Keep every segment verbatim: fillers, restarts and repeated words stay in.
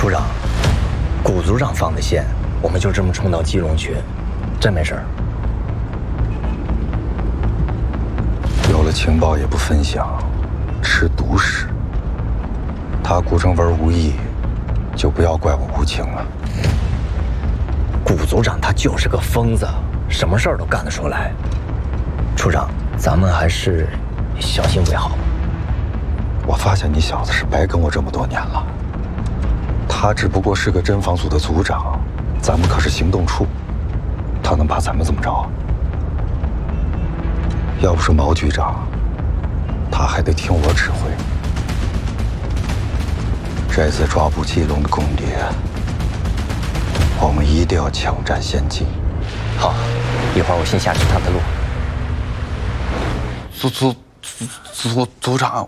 处长，谷组长放的线，我们就这么冲到基隆去，真没事儿。 有了情报也不分享，吃独食。他谷正文无意，就不要怪我无情了。 谷组长他就是个疯子，什么事儿都干得出来。处长，咱们还是小心为好。 我发现你小子是白跟我这么多年了。他只不过是个侦防组的组长，咱们可是行动处，他能把咱们怎么着？要不是毛局长，他还得听我指挥。这次抓捕基隆的共谍，我们一定要抢占先机。 好，一会儿我先下去他的路。 组组组组组长，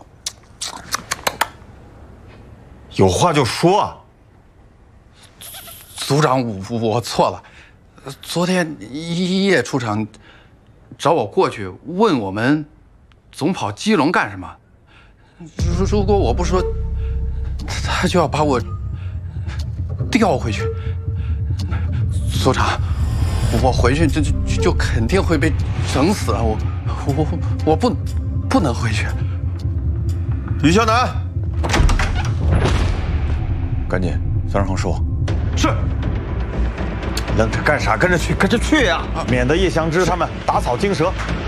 有话就说啊。 组长，我我错了。昨天一叶处长找我过去问我们总跑基隆干什么？如如果我不说，他就要把我调回去。组长，我回去就就就肯定会被整死了。我我我不不能回去。 于小南，赶紧三十横十五。是。愣着干啥？跟着去，跟着去呀！免得叶祥之他们打草惊蛇。